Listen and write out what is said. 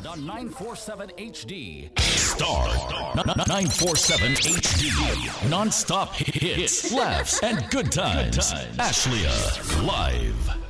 on 947 HD. Star 947 HD. Non-stop hits, laughs, and good times. Ashlia live.